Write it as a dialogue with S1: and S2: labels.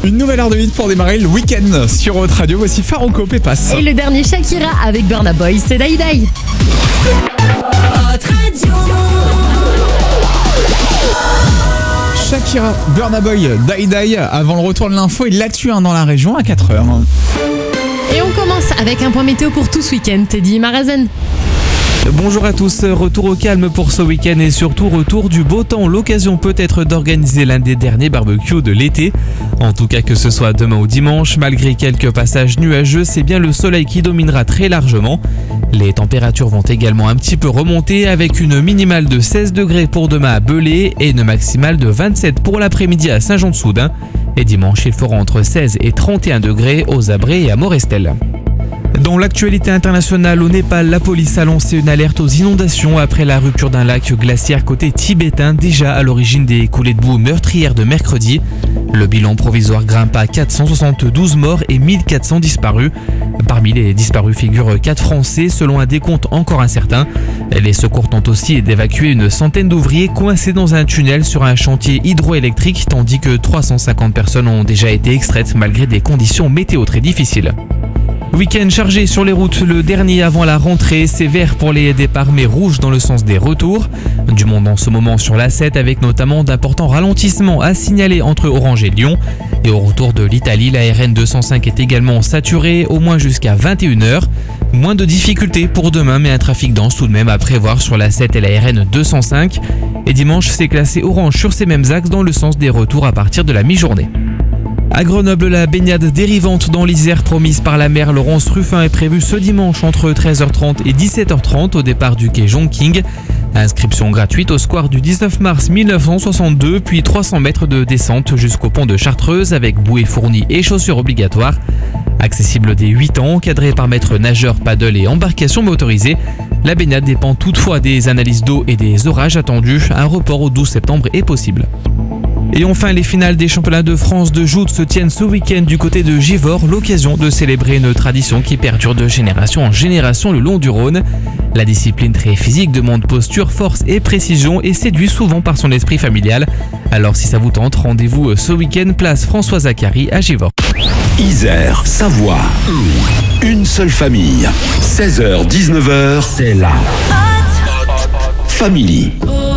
S1: Une nouvelle heure de hit pour démarrer le week-end sur votre radio. Voici Farouko Pépas.
S2: Et le dernier Shakira avec Burna Boy, c'est Die Die.
S1: Shakira, Burna Boy, Die Die. Avant le retour de l'info, il l'a tué dans la région à 4h.
S2: Et on commence avec un point météo pour tout ce week-end. Teddy Marazen.
S3: Bonjour à tous, retour au calme pour ce week-end et surtout retour du beau temps. L'occasion peut-être d'organiser l'un des derniers barbecues de l'été. En tout cas que ce soit demain ou dimanche, malgré quelques passages nuageux, c'est bien le soleil qui dominera très largement. Les températures vont également un petit peu remonter avec une minimale de 16 degrés pour demain à Belay et une maximale de 27 pour l'après-midi à Saint-Jean-de-Soudain. Et dimanche, il fera entre 16 et 31 degrés aux Abrets et à Morestel. Dans l'actualité internationale, au Népal, la police a lancé une alerte aux inondations après la rupture d'un lac glaciaire côté tibétain, déjà à l'origine des coulées de boue meurtrières de mercredi. Le bilan provisoire grimpe à 472 morts et 1400 disparus. Parmi les disparus figurent 4 Français, selon un décompte encore incertain. Les secours tentent aussi d'évacuer une centaine d'ouvriers coincés dans un tunnel sur un chantier hydroélectrique, tandis que 350 personnes ont déjà été extraites malgré des conditions météo très difficiles. Week-end chargé sur les routes, le dernier avant la rentrée, c'est vert pour les départs mais rouge dans le sens des retours. Du monde en ce moment sur l'A7 avec notamment d'importants ralentissements à signaler entre Orange et Lyon. Et au retour de l'Italie, la RN 205 est également saturée, au moins jusqu'à 21h. Moins de difficultés pour demain mais un trafic dense tout de même à prévoir sur l'A7 et la RN 205. Et dimanche, c'est classé orange sur ces mêmes axes dans le sens des retours à partir de la mi-journée. À Grenoble, la baignade dérivante dans l'Isère promise par la maire Laurence Ruffin est prévue ce dimanche entre 13h30 et 17h30 au départ du quai Jonking. Inscription gratuite au square du 19 mars 1962, puis 300 mètres de descente jusqu'au pont de Chartreuse avec bouée fournie et chaussures obligatoires. Accessible dès 8 ans, encadré par maître nageur, paddle et embarcation motorisée. La baignade dépend toutefois des analyses d'eau et des orages attendus. Un report au 12 septembre est possible. Et enfin, les finales des championnats de France de joute se tiennent ce week-end du côté de Givors, l'occasion de célébrer une tradition qui perdure de génération en génération le long du Rhône. La discipline très physique demande posture, force et précision et séduit souvent par son esprit familial. Alors si ça vous tente, rendez-vous ce week-end place François Zacharie à Givors.
S4: Isère, Savoie, une seule famille. 16h-19h, c'est la Family.